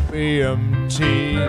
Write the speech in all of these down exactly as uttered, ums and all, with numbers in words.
Opium Tea.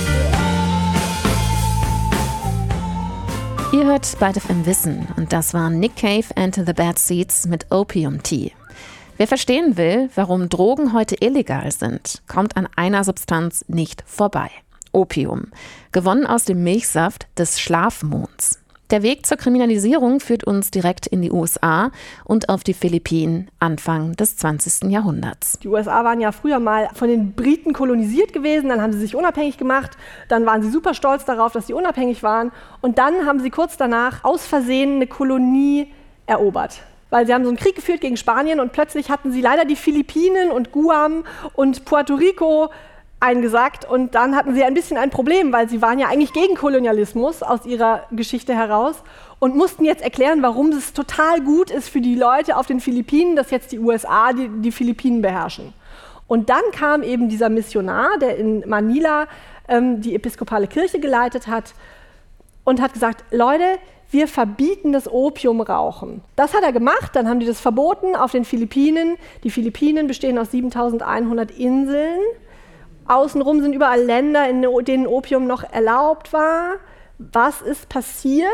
Ihr hört Byte F M Wissen und das war Nick Cave and the Bad Seeds mit Opium Tea. Wer verstehen will, warum Drogen heute illegal sind, kommt an einer Substanz nicht vorbei. Opium, gewonnen aus dem Milchsaft des Schlafmonds. Der Weg zur Kriminalisierung führt uns direkt in die U S A und auf die Philippinen Anfang des zwanzigsten Jahrhunderts. Die U S A waren ja früher mal von den Briten kolonisiert gewesen, dann haben sie sich unabhängig gemacht, dann waren sie super stolz darauf, dass sie unabhängig waren und dann haben sie kurz danach aus Versehen eine Kolonie erobert. Weil sie haben so einen Krieg geführt gegen Spanien und plötzlich hatten sie leider die Philippinen und Guam und Puerto Rico eingesackt und dann hatten sie ein bisschen ein Problem, weil sie waren ja eigentlich gegen Kolonialismus aus ihrer Geschichte heraus und mussten jetzt erklären, warum es total gut ist für die Leute auf den Philippinen, dass jetzt die U S A die, die Philippinen beherrschen. Und dann kam eben dieser Missionar, der in Manila ähm, die episkopale Kirche geleitet hat und hat gesagt, Leute, wir verbieten das Opiumrauchen. Das hat er gemacht, dann haben die das verboten auf den Philippinen. Die Philippinen bestehen aus siebentausendeinhundert Inseln. Außenrum sind überall Länder, in denen Opium noch erlaubt war. Was ist passiert?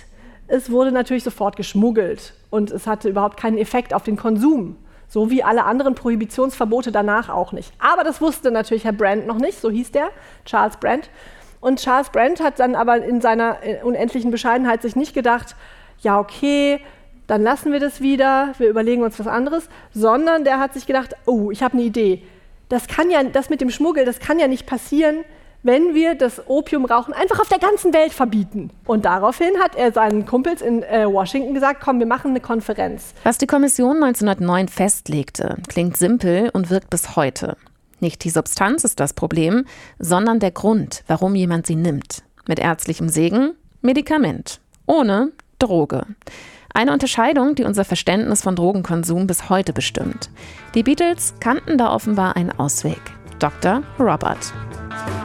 Es wurde natürlich sofort geschmuggelt und es hatte überhaupt keinen Effekt auf den Konsum. So wie alle anderen Prohibitionsverbote danach auch nicht. Aber das wusste natürlich Herr Brand noch nicht, so hieß der, Charles Brand. Und Charles Brand hat dann aber in seiner unendlichen Bescheidenheit sich nicht gedacht, ja okay, dann lassen wir das wieder, wir überlegen uns was anderes, sondern der hat sich gedacht, oh, ich habe eine Idee. Das kann ja, das mit dem Schmuggel, das kann ja nicht passieren, wenn wir das Opiumrauchen einfach auf der ganzen Welt verbieten. Und daraufhin hat er seinen Kumpels in äh, Washington gesagt, komm, wir machen eine Konferenz. Was die Kommission neunzehnhundertneun festlegte, klingt simpel und wirkt bis heute. Nicht die Substanz ist das Problem, sondern der Grund, warum jemand sie nimmt. Mit ärztlichem Segen, Medikament. Ohne Droge. Eine Unterscheidung, die unser Verständnis von Drogenkonsum bis heute bestimmt. Die Beatles kannten da offenbar einen Ausweg. Doktor Robert.